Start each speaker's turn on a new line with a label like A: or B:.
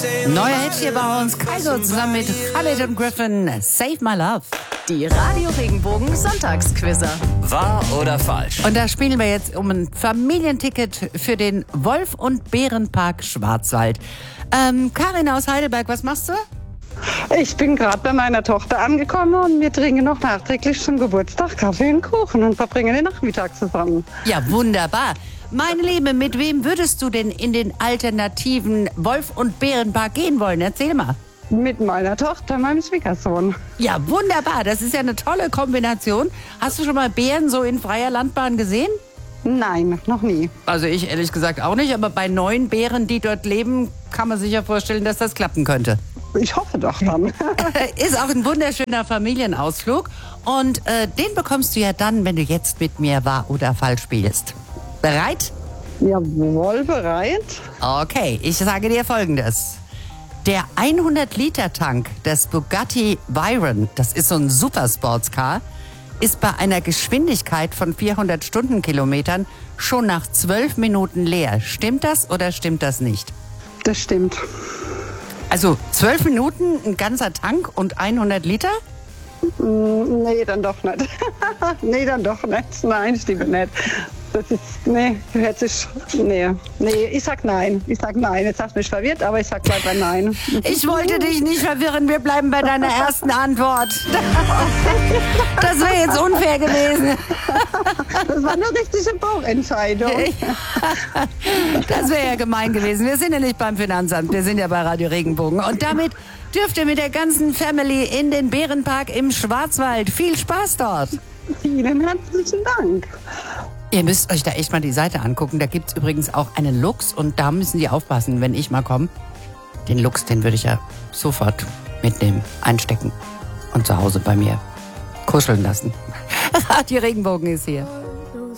A: Neuer Hit hier bei uns. Kaigo zusammen mit Khalid und Griffin. Save My Love.
B: Die Radio Regenbogen Sonntagsquizzer.
C: Wahr oder falsch?
A: Und da spielen wir jetzt um ein Familienticket für den Wolf- und Bärenpark Schwarzwald. Karin aus Heidelberg, was machst du?
D: Ich bin gerade bei meiner Tochter angekommen und wir trinken noch nachträglich zum Geburtstag Kaffee und Kuchen und verbringen den Nachmittag zusammen.
A: Ja, wunderbar. Meine Liebe, mit wem würdest du denn in den alternativen Wolf- und Bärenpark gehen wollen? Erzähl mal.
D: Mit meiner Tochter, meinem Schwiegersohn.
A: Ja, wunderbar. Das ist ja eine tolle Kombination. Hast du schon mal Bären so in freier Landbahn gesehen?
D: Nein, noch nie.
A: Also ich ehrlich gesagt auch nicht, aber bei 9 Bären, die dort leben, kann man sich ja vorstellen, dass das klappen könnte.
D: Ich hoffe doch dann.
A: Ist auch ein wunderschöner Familienausflug und den bekommst du ja dann, wenn du jetzt mit mir wahr oder falsch spielst. Bereit?
D: Jawohl, bereit.
A: Okay, ich sage dir Folgendes. Der 100-Liter-Tank des Bugatti Veyron, das ist so ein Supersportscar, ist bei einer Geschwindigkeit von 400 Stundenkilometern schon nach 12 Minuten leer. Stimmt das oder stimmt das nicht?
D: Das stimmt.
A: Also 12 Minuten, ein ganzer Tank und 100 Liter?
D: Nee, dann doch nicht. Nee, dann doch nicht. Nein, stimmt nicht. Das ist, nee, ich sag nein. Ich sag nein. Jetzt hast du mich verwirrt, aber ich sag weiter nein.
A: Ich wollte dich nicht verwirren, wir bleiben bei deiner ersten Antwort. Das wäre jetzt unfair gewesen.
D: Das war eine richtige Bauchentscheidung.
A: Das wäre ja gemein gewesen. Wir sind ja nicht beim Finanzamt, wir sind ja bei Radio Regenbogen. Und damit dürft ihr mit der ganzen Family in den Bärenpark im Schwarzwald. Viel Spaß dort.
D: Vielen herzlichen Dank.
A: Ihr müsst euch da echt mal die Seite angucken. Da gibt's übrigens auch einen Luchs und da müssen die aufpassen, wenn ich mal komme. Den Luchs, den würde ich ja sofort mitnehmen, einstecken und zu Hause bei mir kuscheln lassen. Radio Regenbogen ist hier.